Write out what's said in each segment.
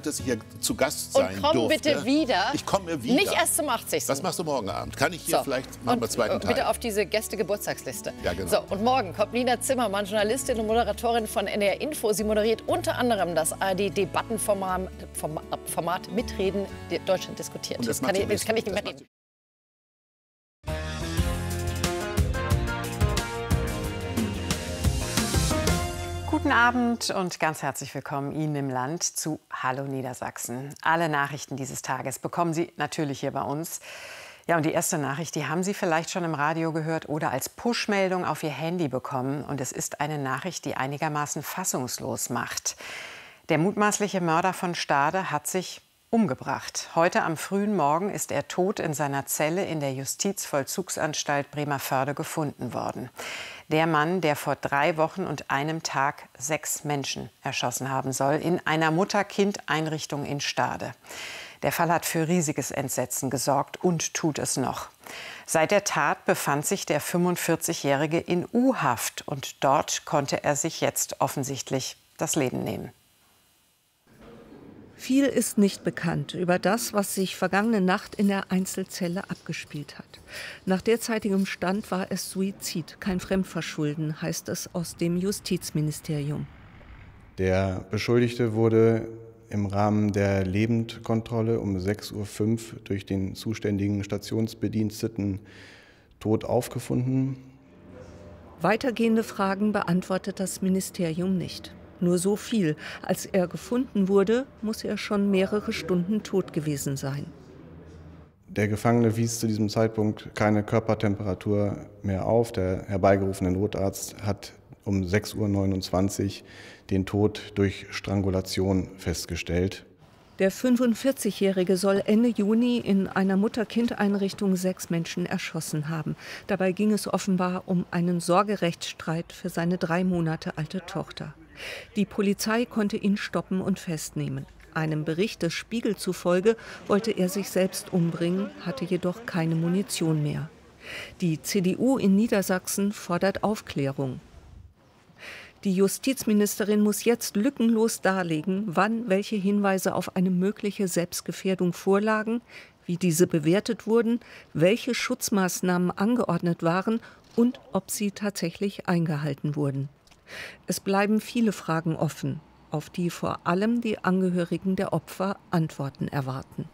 dass ich hier zu Gast sein durfte. Und komm bitte wieder. Ich komme wieder. Nicht erst zum 80. Was machst du morgen Abend? Kann ich hier vielleicht machen wir zweiten Teil? Bitte auf diese Gäste-Geburtstagsliste. Ja, genau. So, und morgen kommt Nina Zimmermann, Journalistin und Moderatorin von NDR Info. Sie moderiert unter anderem das ARD-Debattenformat Mitreden, Deutschland diskutiert. Und Das kann ich nicht mehr reden. Guten Abend und ganz herzlich willkommen Ihnen im Land zu Hallo Niedersachsen. Alle Nachrichten dieses Tages bekommen Sie natürlich hier bei uns. Ja, und die erste Nachricht, die haben Sie vielleicht schon im Radio gehört oder als Push-Meldung auf Ihr Handy bekommen. Und es ist eine Nachricht, die einigermaßen fassungslos macht. Der mutmaßliche Mörder von Stade hat sich umgebracht. Heute am frühen Morgen ist er tot in seiner Zelle in der Justizvollzugsanstalt Bremervörde gefunden worden. Der Mann, der vor 3 Wochen und einem Tag 6 Menschen erschossen haben soll, in einer Mutter-Kind-Einrichtung in Stade. Der Fall hat für riesiges Entsetzen gesorgt und tut es noch. Seit der Tat befand sich der 45-Jährige in U-Haft und dort konnte er sich jetzt offensichtlich das Leben nehmen. Viel ist nicht bekannt über das, was sich vergangene Nacht in der Einzelzelle abgespielt hat. Nach derzeitigem Stand war es Suizid, kein Fremdverschulden, heißt es aus dem Justizministerium. Der Beschuldigte wurde im Rahmen der Lebendkontrolle um 6:05 Uhr durch den zuständigen Stationsbediensteten tot aufgefunden. Weitergehende Fragen beantwortet das Ministerium nicht. Nur so viel: Als er gefunden wurde, muss er schon mehrere Stunden tot gewesen sein. Der Gefangene wies zu diesem Zeitpunkt keine Körpertemperatur mehr auf. Der herbeigerufene Notarzt hat um 6:29 Uhr den Tod durch Strangulation festgestellt. Der 45-Jährige soll Ende Juni in einer Mutter-Kind-Einrichtung 6 Menschen erschossen haben. Dabei ging es offenbar um einen Sorgerechtsstreit für seine 3 Monate alte Tochter. Die Polizei konnte ihn stoppen und festnehmen. Einem Bericht des Spiegel zufolge wollte er sich selbst umbringen, hatte jedoch keine Munition mehr. Die CDU in Niedersachsen fordert Aufklärung. Die Justizministerin muss jetzt lückenlos darlegen, wann welche Hinweise auf eine mögliche Selbstgefährdung vorlagen, wie diese bewertet wurden, welche Schutzmaßnahmen angeordnet waren und ob sie tatsächlich eingehalten wurden. Es bleiben viele Fragen offen, auf die vor allem die Angehörigen der Opfer Antworten erwarten.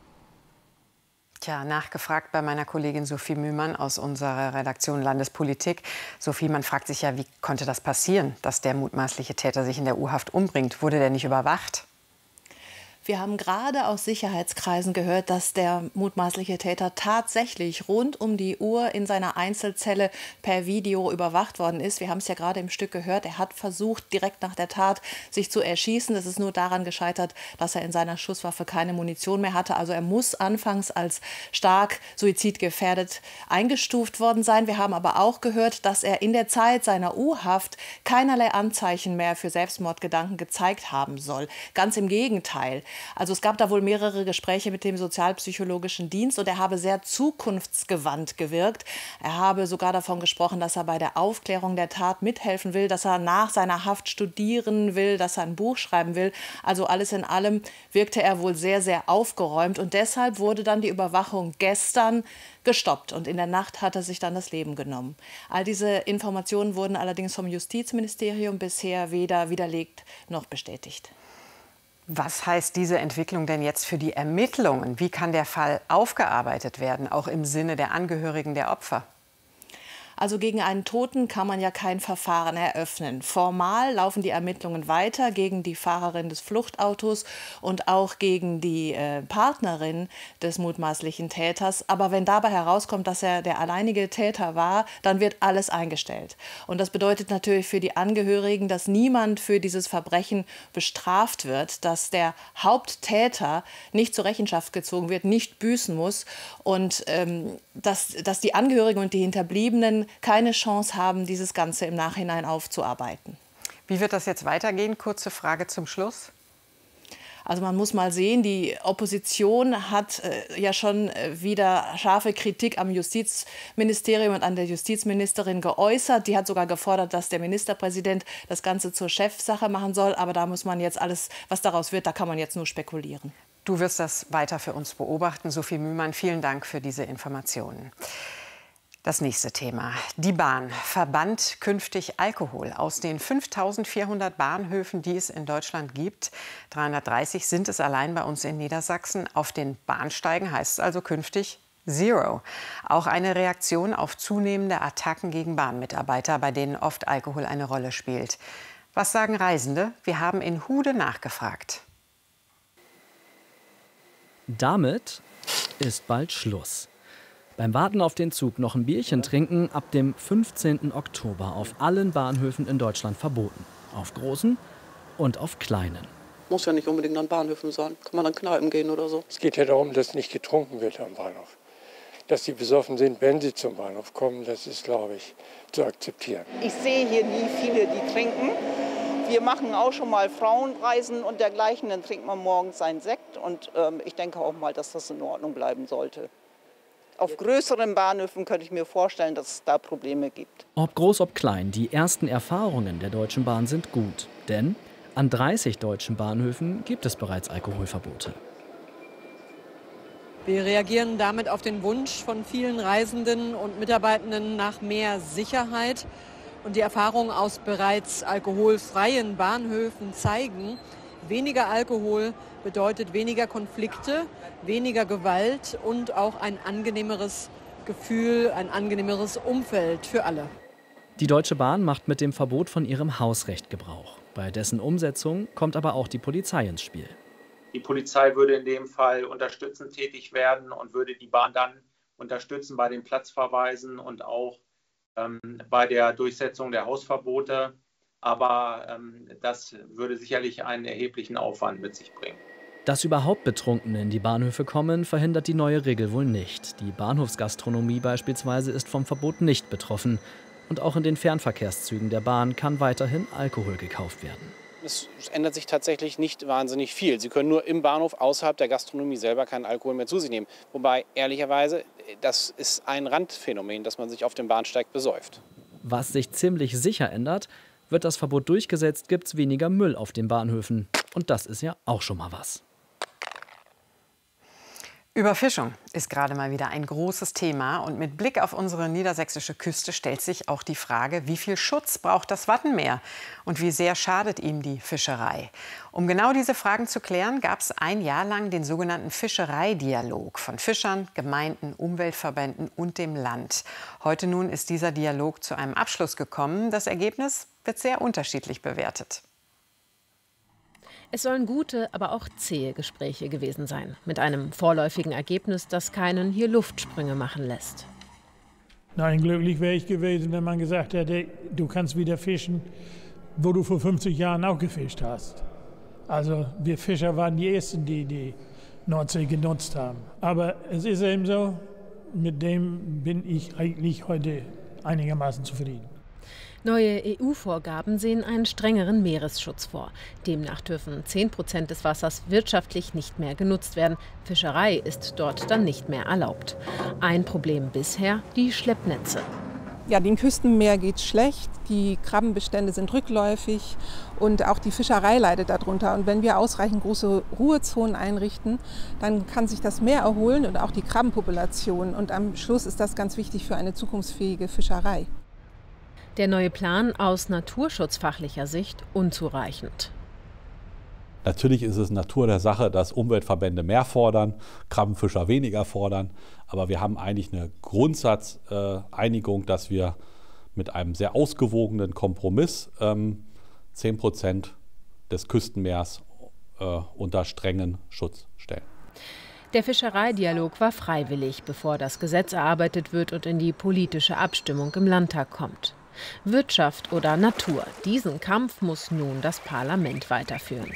Tja, nachgefragt bei meiner Kollegin Sophie Mühlmann aus unserer Redaktion Landespolitik. Sophie, man fragt sich ja, wie konnte das passieren, dass der mutmaßliche Täter sich in der U-Haft umbringt? Wurde der nicht überwacht? Wir haben gerade aus Sicherheitskreisen gehört, dass der mutmaßliche Täter tatsächlich rund um die Uhr in seiner Einzelzelle per Video überwacht worden ist. Wir haben es ja gerade im Stück gehört. Er hat versucht, direkt nach der Tat sich zu erschießen. Es ist nur daran gescheitert, dass er in seiner Schusswaffe keine Munition mehr hatte. Also er muss anfangs als stark suizidgefährdet eingestuft worden sein. Wir haben aber auch gehört, dass er in der Zeit seiner U-Haft keinerlei Anzeichen mehr für Selbstmordgedanken gezeigt haben soll. Ganz im Gegenteil. Also es gab da wohl mehrere Gespräche mit dem sozialpsychologischen Dienst und er habe sehr zukunftsgewandt gewirkt. Er habe sogar davon gesprochen, dass er bei der Aufklärung der Tat mithelfen will, dass er nach seiner Haft studieren will, dass er ein Buch schreiben will. Also alles in allem wirkte er wohl sehr, sehr aufgeräumt und deshalb wurde dann die Überwachung gestern gestoppt und in der Nacht hat er sich dann das Leben genommen. All diese Informationen wurden allerdings vom Justizministerium bisher weder widerlegt noch bestätigt. Was heißt diese Entwicklung denn jetzt für die Ermittlungen? Wie kann der Fall aufgearbeitet werden, auch im Sinne der Angehörigen der Opfer? Also gegen einen Toten kann man ja kein Verfahren eröffnen. Formal laufen die Ermittlungen weiter gegen die Fahrerin des Fluchtautos und auch gegen die Partnerin des mutmaßlichen Täters. Aber wenn dabei herauskommt, dass er der alleinige Täter war, dann wird alles eingestellt. Und das bedeutet natürlich für die Angehörigen, dass niemand für dieses Verbrechen bestraft wird, dass der Haupttäter nicht zur Rechenschaft gezogen wird, nicht büßen muss und dass die Angehörigen und die Hinterbliebenen keine Chance haben, dieses Ganze im Nachhinein aufzuarbeiten. Wie wird das jetzt weitergehen? Kurze Frage zum Schluss. Also man muss mal sehen, die Opposition hat ja schon wieder scharfe Kritik am Justizministerium und an der Justizministerin geäußert. Die hat sogar gefordert, dass der Ministerpräsident das Ganze zur Chefsache machen soll. Aber da muss man jetzt alles, was daraus wird, da kann man jetzt nur spekulieren. Du wirst das weiter für uns beobachten. Sophie Mühlmann, vielen Dank für diese Informationen. Das nächste Thema. Die Bahn verbannt künftig Alkohol aus den 5.400 Bahnhöfen, die es in Deutschland gibt. 330 sind es allein bei uns in Niedersachsen. Auf den Bahnsteigen heißt es also künftig Zero. Auch eine Reaktion auf zunehmende Attacken gegen Bahnmitarbeiter, bei denen oft Alkohol eine Rolle spielt. Was sagen Reisende? Wir haben in Hude nachgefragt. Damit ist bald Schluss. Beim Warten auf den Zug noch ein Bierchen trinken, ab dem 15. Oktober auf allen Bahnhöfen in Deutschland verboten. Auf großen und auf kleinen. Muss ja nicht unbedingt an Bahnhöfen sein. Kann man an Kneipen gehen oder so. Es geht ja darum, dass nicht getrunken wird am Bahnhof. Dass die besoffen sind, wenn sie zum Bahnhof kommen, das ist, glaube ich, zu akzeptieren. Ich sehe hier nie viele, die trinken. Wir machen auch schon mal Frauenreisen und dergleichen. Dann trinkt man morgens einen Sekt. Und ich denke auch mal, dass das in Ordnung bleiben sollte. Auf größeren Bahnhöfen könnte ich mir vorstellen, dass es da Probleme gibt. Ob groß, ob klein, die ersten Erfahrungen der Deutschen Bahn sind gut. Denn an 30 deutschen Bahnhöfen gibt es bereits Alkoholverbote. Wir reagieren damit auf den Wunsch von vielen Reisenden und Mitarbeitenden nach mehr Sicherheit. Und die Erfahrungen aus bereits alkoholfreien Bahnhöfen zeigen, weniger Alkohol bedeutet weniger Konflikte, weniger Gewalt und auch ein angenehmeres Gefühl, ein angenehmeres Umfeld für alle. Die Deutsche Bahn macht mit dem Verbot von ihrem Hausrecht Gebrauch. Bei dessen Umsetzung kommt aber auch die Polizei ins Spiel. Die Polizei würde in dem Fall unterstützend tätig werden und würde die Bahn dann unterstützen bei den Platzverweisen und auch bei der Durchsetzung der Hausverbote. Aber das würde sicherlich einen erheblichen Aufwand mit sich bringen. Dass überhaupt Betrunkene in die Bahnhöfe kommen, verhindert die neue Regel wohl nicht. Die Bahnhofsgastronomie beispielsweise ist vom Verbot nicht betroffen. Und auch in den Fernverkehrszügen der Bahn kann weiterhin Alkohol gekauft werden. Es ändert sich tatsächlich nicht wahnsinnig viel. Sie können nur im Bahnhof außerhalb der Gastronomie selber keinen Alkohol mehr zu sich nehmen. Wobei, ehrlicherweise, das ist ein Randphänomen, dass man sich auf dem Bahnsteig besäuft. Was sich ziemlich sicher ändert: wird das Verbot durchgesetzt, gibt es weniger Müll auf den Bahnhöfen. Und das ist ja auch schon mal was. Überfischung ist gerade mal wieder ein großes Thema. Und mit Blick auf unsere niedersächsische Küste stellt sich auch die Frage, wie viel Schutz braucht das Wattenmeer und wie sehr schadet ihm die Fischerei? Um genau diese Fragen zu klären, gab es ein Jahr lang den sogenannten Fischereidialog von Fischern, Gemeinden, Umweltverbänden und dem Land. Heute nun ist dieser Dialog zu einem Abschluss gekommen. Das Ergebnis wird sehr unterschiedlich bewertet. Es sollen gute, aber auch zähe Gespräche gewesen sein. Mit einem vorläufigen Ergebnis, das keinen hier Luftsprünge machen lässt. Nein, glücklich wäre ich gewesen, wenn man gesagt hätte, du kannst wieder fischen, wo du vor 50 Jahren auch gefischt hast. Also wir Fischer waren die Ersten, die die Nordsee genutzt haben. Aber es ist eben so, mit dem bin ich eigentlich heute einigermaßen zufrieden. Neue EU-Vorgaben sehen einen strengeren Meeresschutz vor. Demnach dürfen 10% des Wassers wirtschaftlich nicht mehr genutzt werden. Fischerei ist dort dann nicht mehr erlaubt. Ein Problem bisher: die Schleppnetze. Ja, dem Küstenmeer geht's schlecht, die Krabbenbestände sind rückläufig und auch die Fischerei leidet darunter. Und wenn wir ausreichend große Ruhezonen einrichten, dann kann sich das Meer erholen und auch die Krabbenpopulation. Und am Schluss ist das ganz wichtig für eine zukunftsfähige Fischerei. Der neue Plan aus naturschutzfachlicher Sicht unzureichend. Natürlich ist es Natur der Sache, dass Umweltverbände mehr fordern, Krabbenfischer weniger fordern. Aber wir haben eigentlich eine Grundsatzeinigung, dass wir mit einem sehr ausgewogenen Kompromiss 10% des Küstenmeers unter strengen Schutz stellen. Der Fischereidialog war freiwillig, bevor das Gesetz erarbeitet wird und in die politische Abstimmung im Landtag kommt. Wirtschaft oder Natur, diesen Kampf muss nun das Parlament weiterführen.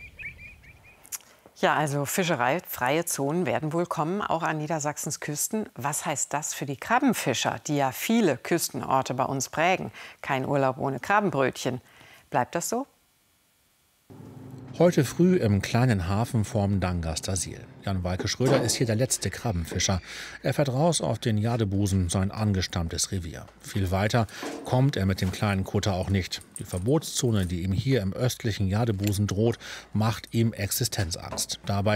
Ja, also fischereifreie Zonen werden wohl kommen, auch an Niedersachsens Küsten. Was heißt das für die Krabbenfischer, die ja viele Küstenorte bei uns prägen? Kein Urlaub ohne Krabbenbrötchen. Bleibt das so? Heute früh im kleinen Hafen vorm Dangaster-Siel. Jan-Walke Schröder ist hier der letzte Krabbenfischer. Er fährt raus auf den Jadebusen, sein angestammtes Revier. Viel weiter kommt er mit dem kleinen Kutter auch nicht. Die Verbotszone, die ihm hier im östlichen Jadebusen droht, macht ihm Existenzangst. Dabei